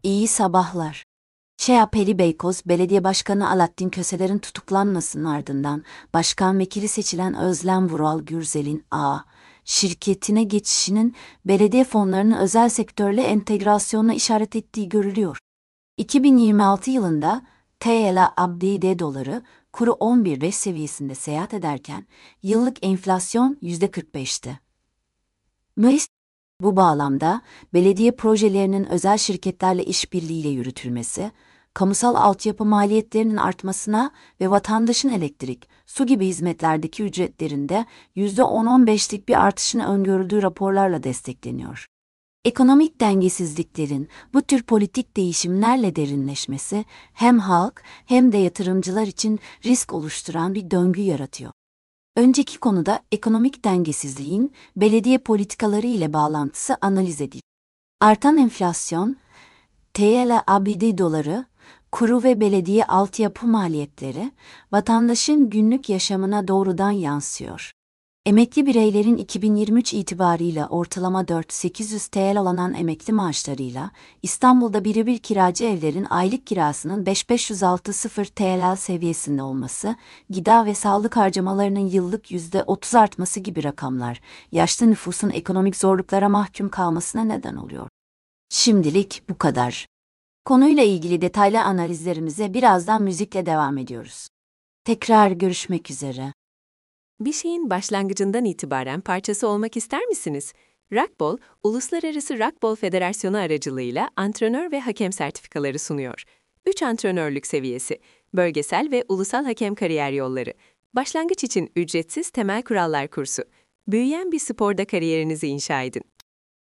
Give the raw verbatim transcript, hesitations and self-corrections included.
İyi sabahlar. C H P'li Beykoz Belediye Başkanı Alaaddin Köseler'in tutuklanmasının ardından Başkan Vekili seçilen Özlem Vural Gürsel'in A şirketine geçişinin belediye fonlarının özel sektörle entegrasyonuna işaret ettiği görülüyor. iki bin yirmi altı yılında T L A B D doları kuru on bir virgül beş seviyesinde seyahat ederken yıllık enflasyon yüzde kırk beşti. Mayıs Bu bağlamda belediye projelerinin özel şirketlerle işbirliğiyle yürütülmesi, kamusal altyapı maliyetlerinin artmasına ve vatandaşın elektrik, su gibi hizmetlerdeki ücretlerinde yüzde on on beşlik bir artışın öngörüldüğü raporlarla destekleniyor. Ekonomik dengesizliklerin bu tür politik değişimlerle derinleşmesi hem halk hem de yatırımcılar için risk oluşturan bir döngü yaratıyor. Önceki konuda ekonomik dengesizliğin belediye politikaları ile bağlantısı analiz edildi. Artan enflasyon, T L A B D doları, kuru ve belediye altyapı maliyetleri vatandaşın günlük yaşamına doğrudan yansıyor. Emekli bireylerin iki bin yirmi üç itibarıyla ortalama dört bin sekiz yüz T L alan emekli maaşlarıyla İstanbul'da birebir kiracı evlerin aylık kirasının beş bin beş yüz altı T L seviyesinde olması, gıda ve sağlık harcamalarının yıllık yüzde otuz artması gibi rakamlar, yaşlı nüfusun ekonomik zorluklara mahkum kalmasına neden oluyor. Şimdilik bu kadar. Konuyla ilgili detaylı analizlerimize birazdan müzikle devam ediyoruz. Tekrar görüşmek üzere. Bir şeyin başlangıcından itibaren parçası olmak ister misiniz? Rockball, Uluslararası Rockball Federasyonu aracılığıyla antrenör ve hakem sertifikaları sunuyor. üç antrenörlük seviyesi, bölgesel ve ulusal hakem kariyer yolları, başlangıç için ücretsiz temel kurallar kursu. Büyüyen bir sporda kariyerinizi inşa edin.